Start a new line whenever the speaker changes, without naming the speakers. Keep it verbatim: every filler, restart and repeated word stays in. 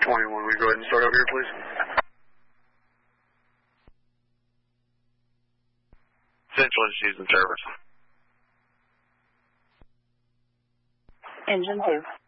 twenty-one, will you go ahead and start over here, please?
Central issues and service.
Engine two.